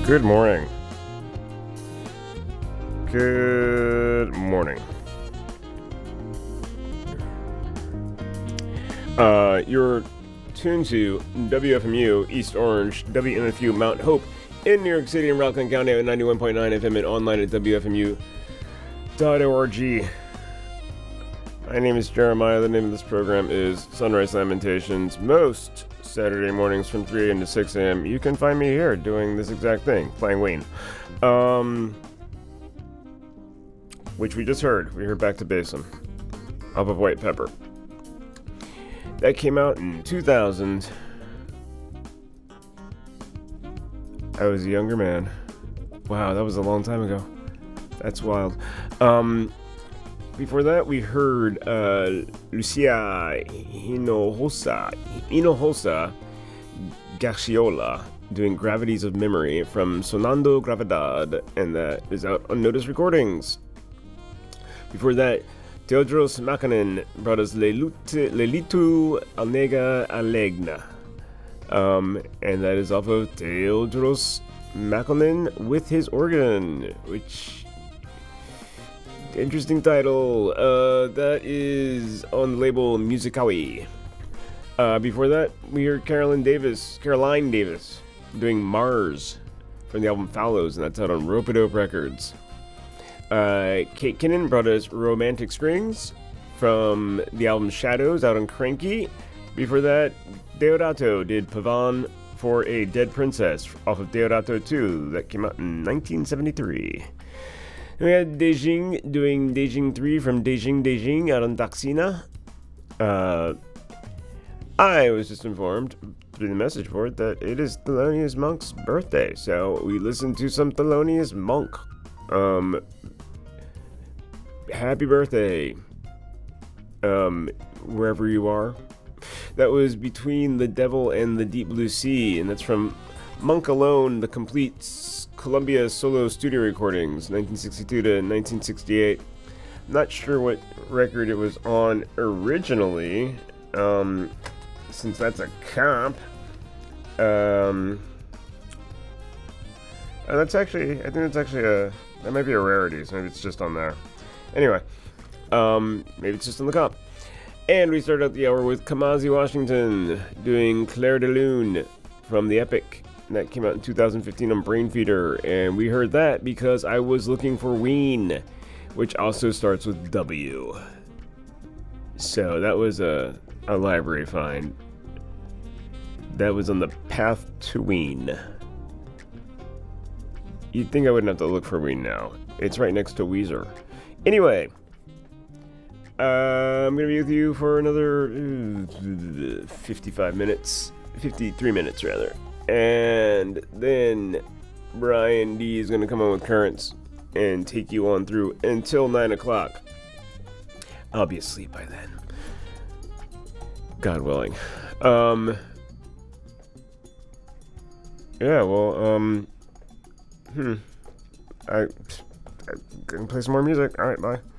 Good morning. Good morning. You're tuned to WFMU East Orange, WMFU Mount Hope in New York City and Rockland County at 91.9 FM and online at WFMU.org. My name is Jeremiah. The name of this program is Sunrise Lamentations. Most Saturday mornings from 3 a.m. to 6 a.m. you can find me here doing this exact thing, playing Ween. Which we just heard. We heard Back to Basin off of White Pepper. That came out in 2000. I was a younger man. Wow, that was a long time ago. That's wild. Before that, we heard Lucia Hinojosa Garciola doing Gravities of Memory from Sonando Gravedad, and that is out on Notice Recordings. Before that, Teodros Makanen brought us Lelitu Alnega Alegna, and that is off of Teodros Makanen with his organ, which... interesting title. That is on the label Musicawi. Before that, we heard Caroline Davis doing Mars from the album Fallows, and that's out on Rope-a-Dope Records. Kate Kinnan brought us Romantic Strings from the album Shadows out on Cranky. Before that, Deodato did Pavan for a Dead Princess off of Deodato 2 that came out in 1973. We had Dejing doing Dejing 3 from Dejing out on Daxina. I was just informed through the message board that it is Thelonious Monk's birthday, so we listened to some Thelonious Monk. Happy birthday, wherever you are. That was Between the Devil and the Deep Blue Sea, and that's from Monk Alone, the complete Columbia solo studio recordings, 1962 to 1968. Not sure what record it was on originally, since that's a comp. That's actually, I think it's actually that might be a rarity, so maybe it's just on there. Anyway, maybe it's just on the comp. And we started out the hour with Kamasi Washington doing Clair de Lune from the Epic. That came out in 2015 on Brainfeeder, and we heard that because I was looking for Ween, which also starts with W. So that was a library find. That was on the path to Ween. You'd think I wouldn't have to look for Ween now. It's right next to Weezer. Anyway, I'm going to be with you for another 55 minutes. 53 minutes, rather. And then Brian D is going to come on with Currents and take you on through until 9 o'clock. I'll be asleep by then, God willing. Yeah, well, I can play some more music. Alright, bye.